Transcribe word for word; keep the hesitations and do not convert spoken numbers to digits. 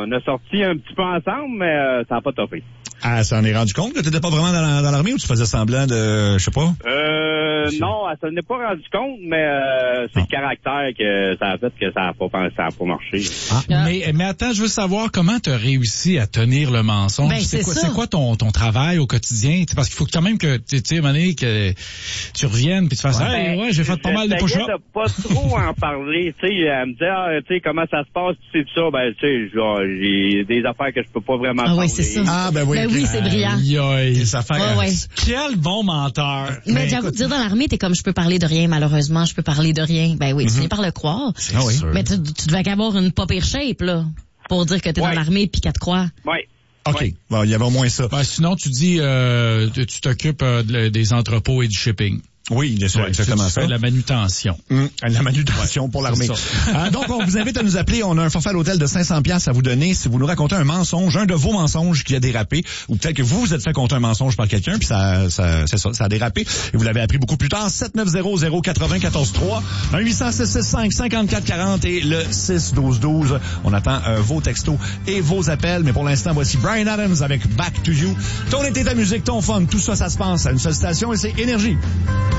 on a sorti un petit peu ensemble, mais euh, ça n'a pas topé. Ah, ça en est rendu compte que tu n'étais pas vraiment dans, dans l'armée ou tu faisais semblant de, je sais pas? Euh, non, ça n'est pas rendu compte, mais euh, c'est non. le caractère que ça a fait que ça n'a pas, ça a pas marché. Ah, mais, mais attends, je veux savoir comment tu as réussi à tenir le mensonge. Ben, c'est, c'est, quoi, ça. c'est quoi ton, ton travail au quotidien? Parce qu'il faut quand même que, tu sais, à un moment donné, que tu reviennes puis tu fasses, ouais, hey, ouais, j'ai fait pas mal de push-ups. de pas trop en parler, tu sais, elle me dit, ah, tu sais, comment ça se passe, tu sais, ça, ben, tu sais, j'ai des affaires que je peux pas vraiment ah, parler. Oui, c'est ça. Ah, ben oui. Ben oui, c'est brillant. Aïe, aïe, ça fait, ouais, ouais. Quel bon menteur. Mais, mais j'avoue, écoute, dire dans l'armée, t'es comme, je peux parler de rien, malheureusement, je peux parler de rien. Ben oui, mm-hmm. tu viens par le croire. Ah oui. Mais tu, tu devais avoir une pas pire shape, là, pour dire que t'es ouais. dans l'armée pis qu'elle te croit. Oui. OK. Ouais. Bon, il y avait au moins ça. Ben, sinon, tu dis, euh, tu t'occupes euh, de, des entrepôts et du shipping. Oui, c'est ouais, exactement tu ça. fais de la manutention. Mmh, la manutention ouais, pour l'armée. euh, donc, on vous invite à nous appeler. On a un forfait à l'hôtel de cinq cents piastres à vous donner si vous nous racontez un mensonge, un de vos mensonges qui a dérapé, ou peut-être que vous vous êtes fait compter un mensonge par quelqu'un, puis ça, ça, c'est ça, ça a dérapé, et vous l'avez appris beaucoup plus tard. sept neuf zéro zéro quatre-vingt quatorze trois, un huit cents six cent soixante-cinq cinquante-quatre quarante et le six douze douze. On attend euh, vos textos et vos appels, mais pour l'instant, voici Bryan Adams avec Back to You. Ton été, ta musique, ton fun, tout ça, ça se passe à une seule station et c'est Énergie.